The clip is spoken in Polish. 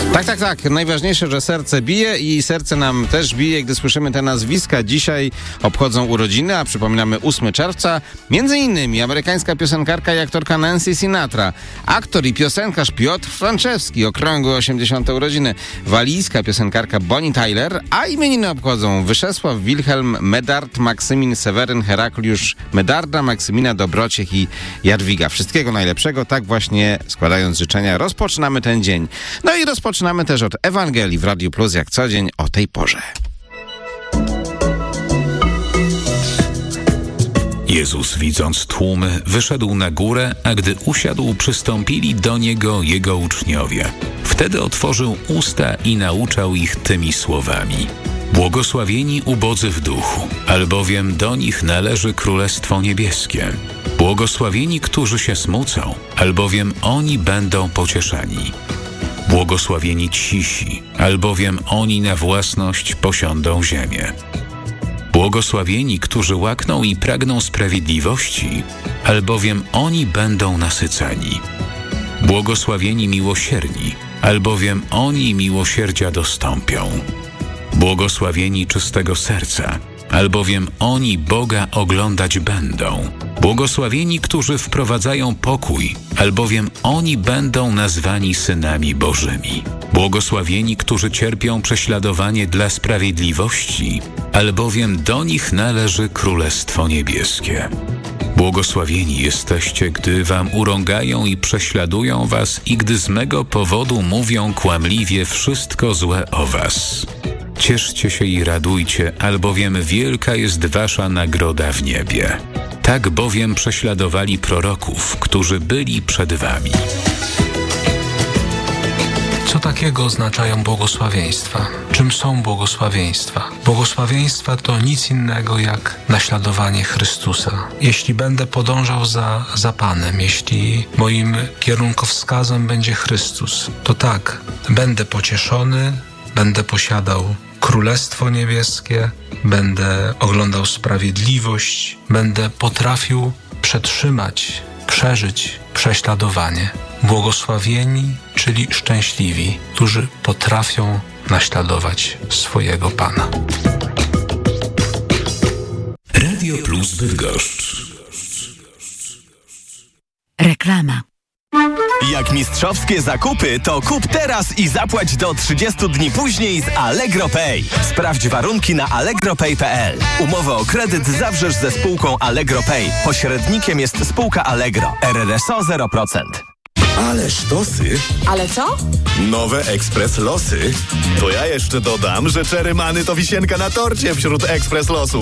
Tak. Najważniejsze, że serce bije i serce nam też bije, gdy słyszymy te nazwiska. Dzisiaj obchodzą urodziny, a przypominamy 8 czerwca. Między innymi amerykańska piosenkarka i aktorka Nancy Sinatra, aktor i piosenkarz Piotr Franczewski, okrągłe 80. urodziny, walijska piosenkarka Bonnie Tyler, a imieniny obchodzą Wyszesław, Wilhelm, Medard, Maksymin, Seweryn, Herakliusz, Medarda, Maksymina, Dobrociech i Jadwiga. Wszystkiego najlepszego, tak właśnie składając życzenia, rozpoczynamy ten dzień. No i rozpoczynamy też od Ewangelii w Radiu Plus, jak co dzień o tej porze. Jezus, widząc tłumy, wyszedł na górę, a gdy usiadł, przystąpili do Niego Jego uczniowie. Wtedy otworzył usta i nauczał ich tymi słowami. Błogosławieni ubodzy w duchu, albowiem do nich należy Królestwo Niebieskie. Błogosławieni, którzy się smucą, albowiem oni będą pocieszeni. Błogosławieni cisi, albowiem oni na własność posiądą ziemię. Błogosławieni, którzy łakną i pragną sprawiedliwości, albowiem oni będą nasyceni. Błogosławieni miłosierni, albowiem oni miłosierdzia dostąpią. Błogosławieni czystego serca, albowiem oni Boga oglądać będą. Błogosławieni, którzy wprowadzają pokój, albowiem oni będą nazwani synami Bożymi. Błogosławieni, którzy cierpią prześladowanie dla sprawiedliwości, albowiem do nich należy Królestwo Niebieskie. Błogosławieni jesteście, gdy wam urągają i prześladują was i gdy z mego powodu mówią kłamliwie wszystko złe o was. Cieszcie się i radujcie, albowiem wielka jest wasza nagroda w niebie. Tak bowiem prześladowali proroków, którzy byli przed wami. Co takiego oznaczają błogosławieństwa? Czym są błogosławieństwa? Błogosławieństwa to nic innego jak naśladowanie Chrystusa. Jeśli będę podążał za Panem, jeśli moim kierunkowskazem będzie Chrystus, to tak, będę pocieszony, będę posiadał Królestwo Niebieskie, będę oglądał sprawiedliwość, będę potrafił przetrzymać, przeżyć prześladowanie. Błogosławieni, czyli szczęśliwi, którzy potrafią naśladować swojego Pana. Radio Plus Bydgoszcz. Reklama. Jak mistrzowskie zakupy, to kup teraz i zapłać do 30 dni później z Allegro Pay. Sprawdź warunki na allegropay.pl. Umowę o kredyt zawrzesz ze spółką Allegro Pay. Pośrednikiem jest spółka Allegro. RRSO 0%. Ale sztosy. Ale co? Nowe Ekspres Losy. To ja jeszcze dodam, że Czerymany to wisienka na torcie wśród Ekspres Losów.